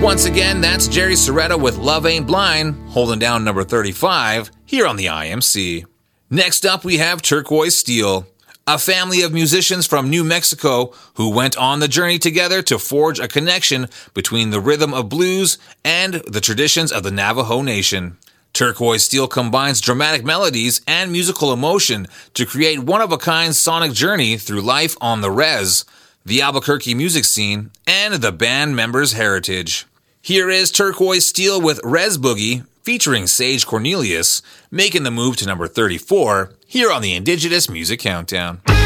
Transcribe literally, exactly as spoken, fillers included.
Once again, that's Jerry Soretta with Love Ain't Blind, holding down number thirty-five here on the I M C. Next up, we have Turquoise Steel, a family of musicians from New Mexico who went on the journey together to forge a connection between the rhythm of blues and the traditions of the Navajo Nation. Turquoise Steel combines dramatic melodies and musical emotion to create one-of-a-kind sonic journey through life on the res, the Albuquerque music scene, and the band members' heritage. Here is Turquoise Steel with Res Boogie, featuring Sage Cornelius, making the move to number thirty-four here on the Indigenous Music Countdown.